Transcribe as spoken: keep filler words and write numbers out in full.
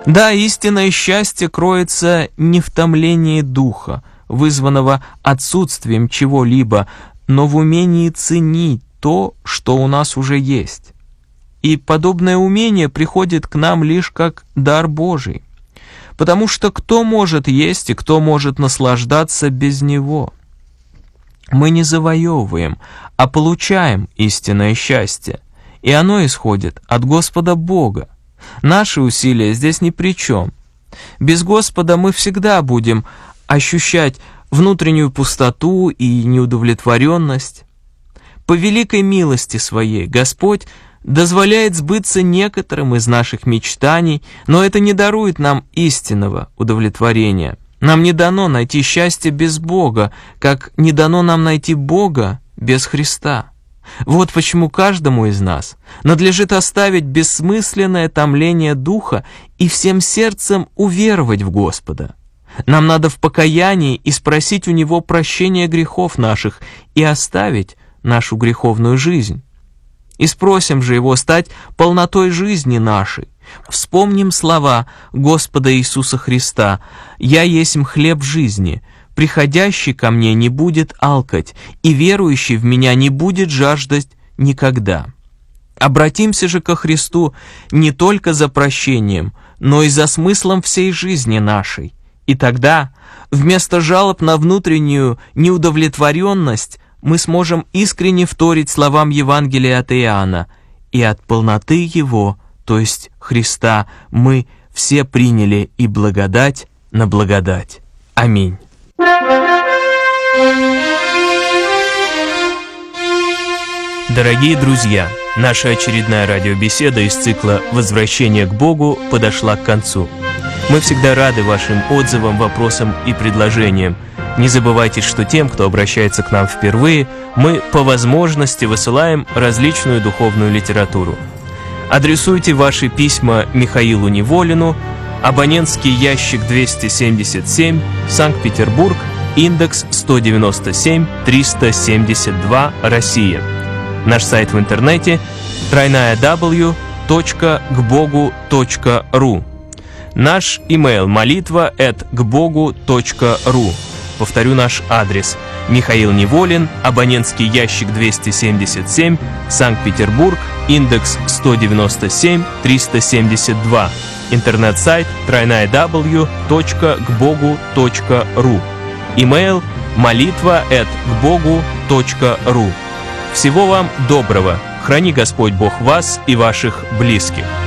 Да, истинное счастье кроется не в томлении духа, вызванного отсутствием чего-либо, но в умении ценить то, что у нас уже есть. И подобное умение приходит к нам лишь как дар Божий, потому что кто может есть и кто может наслаждаться без него? Мы не завоевываем, а получаем истинное счастье, и оно исходит от Господа Бога. Наши усилия здесь ни при чем. Без Господа мы всегда будем ощущать внутреннюю пустоту и неудовлетворенность. По великой милости Своей Господь дозволяет сбыться некоторым из наших мечтаний, но это не дарует нам истинного удовлетворения. Нам не дано найти счастье без Бога, как не дано нам найти Бога без Христа. Вот почему каждому из нас надлежит оставить бессмысленное томление духа и всем сердцем уверовать в Господа. Нам надо в покаянии и спросить у Него прощения грехов наших и оставить нашу греховную жизнь. И спросим же Его стать полнотой жизни нашей. Вспомним слова Господа Иисуса Христа: «Я есмь хлеб жизни, приходящий ко мне не будет алкать, и верующий в меня не будет жаждать никогда». Обратимся же ко Христу не только за прощением, но и за смыслом всей жизни нашей. И тогда, вместо жалоб на внутреннюю неудовлетворенность, мы сможем искренне вторить словам Евангелия от Иоанна: «И от полноты Его, то есть Христа, мы все приняли и благодать на благодать». Аминь. Дорогие друзья, наша очередная радиобеседа из цикла «Возвращение к Богу» подошла к концу. Мы всегда рады вашим отзывам, вопросам и предложениям. Не забывайте, что тем, кто обращается к нам впервые, мы по возможности высылаем различную духовную литературу. Адресуйте ваши письма Михаилу Неволину, абонентский ящик двести семьдесят семь, Санкт-Петербург, индекс сто девяносто семь триста семьдесят два, Россия. Наш сайт в интернете дабл ю дабл ю дабл ю точка к богу точка ру. Наш имейл молитва эт гбогу точка ру. Повторю наш адрес: Михаил Неволин, абонентский ящик двести семьдесят семь, Санкт-Петербург, индекс сто девяносто семь триста семьдесят два. Интернет-сайт дабл ю дабл ю дабл ю точка к богу точка ру. Имейл молитва эт гбогу точка ру. Всего вам доброго. Храни Господь Бог вас и ваших близких.